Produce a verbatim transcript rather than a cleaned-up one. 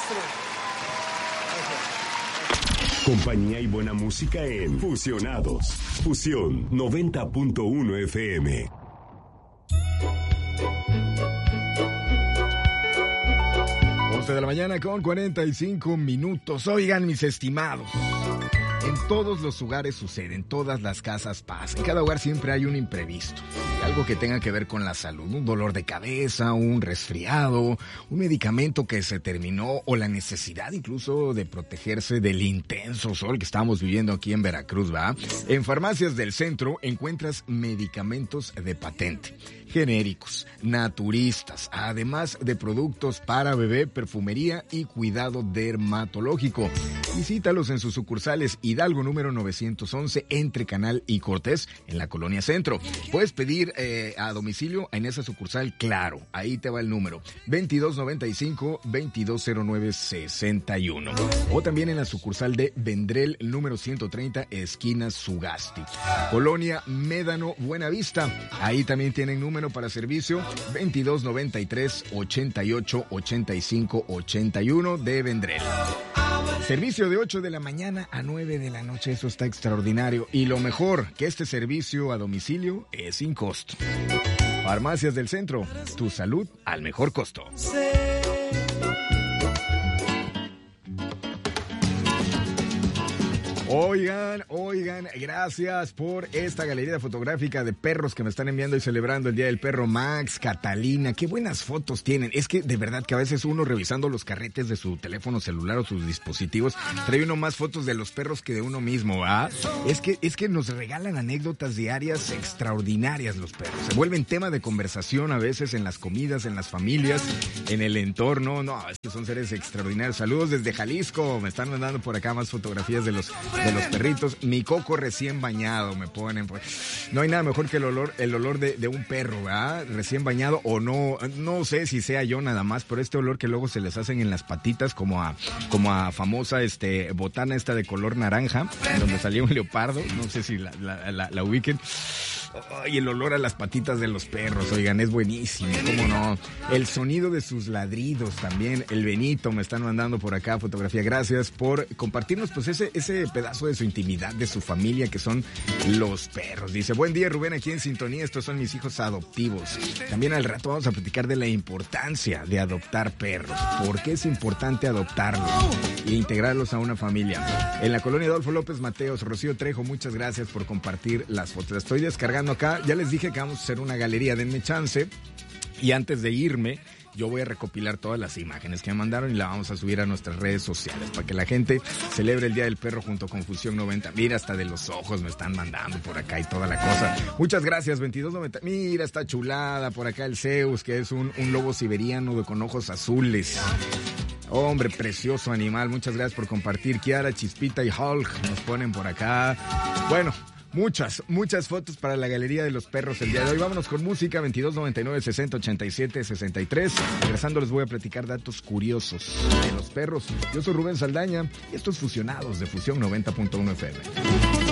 maestro. Compañía y buena música en Fusionados. Fusión noventa punto uno F M. once de la mañana con cuarenta y cinco minutos. Oigan, mis estimados, en todos los hogares sucede, en todas las casas pasa. En cada hogar siempre hay un imprevisto. Algo que tenga que ver con la salud, un dolor de cabeza, un resfriado, un medicamento que se terminó o la necesidad incluso de protegerse del intenso sol que estamos viviendo aquí en Veracruz, ¿va? En Farmacias del Centro encuentras medicamentos de patente, genéricos, naturistas, además de productos para bebé, perfumería y cuidado dermatológico. Visítalos en sus sucursales Hidalgo número novecientos once entre Canal y Cortés en la Colonia Centro. Puedes pedir eh, a domicilio en esa sucursal, claro, ahí te va el número veintidós noventa y cinco, veintidós cero nueve sesenta y uno. O también en la sucursal de Vendrell número ciento treinta, esquina Sugasti. Colonia Médano Buenavista, ahí también tienen número para servicio veintidós noventa y tres, ochenta y ocho, ochenta y cinco, ochenta y uno de Vendrell. Servicio de ocho de la mañana a nueve de la noche, eso está extraordinario. Y lo mejor, que este servicio a domicilio es sin costo. Farmacias del Centro, tu salud al mejor costo. Oigan, oigan, gracias por esta galería fotográfica de perros que me están enviando y celebrando el Día del Perro. Max, Catalina, qué buenas fotos tienen. Es que de verdad que a veces uno revisando los carretes de su teléfono celular o sus dispositivos trae uno más fotos de los perros que de uno mismo, ¿ah? Es que, es que nos regalan anécdotas diarias extraordinarias los perros. Se vuelven tema de conversación a veces en las comidas, en las familias, en el entorno. No, es que son seres extraordinarios. Saludos desde Jalisco. Me están mandando por acá más fotografías de los de los perritos. Mi coco recién bañado, me ponen. Pues, no hay nada mejor que el olor, el olor de, de un perro, ¿verdad? Recién bañado o no, no sé si sea yo nada más, pero este olor que luego se les hacen en las patitas como a, como a famosa este, botana esta de color naranja, donde salía un leopardo, no sé si la, la, la, la ubiquen. Ay, el olor a las patitas de los perros, oigan, es buenísimo, cómo no. El sonido de sus ladridos también. El Benito me están mandando por acá fotografía. Gracias por compartirnos pues ese, ese pedazo de su intimidad, de su familia, que son los perros. Dice, buen día Rubén, aquí en sintonía, estos son mis hijos adoptivos. También al rato vamos a platicar de la importancia de adoptar perros. ¿Por qué es importante adoptarlos e integrarlos a una familia? En la colonia Adolfo López Mateos, Rocío Trejo, muchas gracias por compartir las fotos. Estoy descargando acá, ya les dije que vamos a hacer una galería, denme chance, y antes de irme yo voy a recopilar todas las imágenes que me mandaron y la vamos a subir a nuestras redes sociales para que la gente celebre el Día del Perro junto con Fusión noventa. Mira, hasta de los ojos me están mandando por acá y toda la cosa. Muchas gracias, veintidós noventa. Mira, está chulada por acá el Zeus, que es un, un lobo siberiano de, con ojos azules. Hombre, precioso animal. Muchas gracias por compartir. Kiara, Chispita y Hulk nos ponen por acá. Bueno, Muchas, muchas fotos para la galería de los perros el día de hoy. Vámonos con música, veintidós noventa y nueve, sesenta, ochenta y siete, sesenta y tres. Regresando les voy a platicar datos curiosos de los perros. Yo soy Rubén Saldaña y estos Fusionados de Fusión noventa punto uno F M.